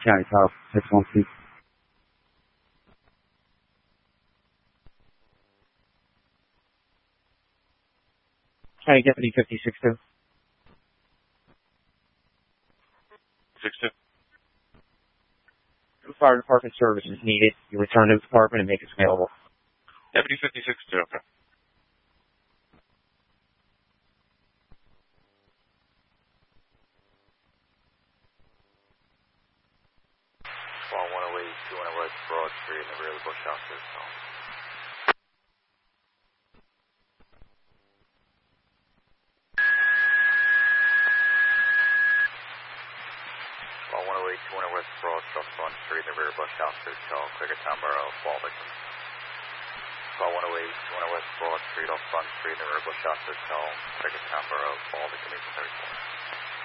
County Top 612. County Deputy 5062. 6-2. Fire department services needed. You return to the department and make us available. Deputy 5062, okay. Well, 108, 200 West Broad Street in the rear of the Bush House is home. Well, 108, 200 West Broad Street in the rear of Bush House is home. Clear Town Borough, fall victims. Well, 108, 200 West Broad Street off Front Street in the rear of Bush House is home. Clear Town Borough, fall victim 34.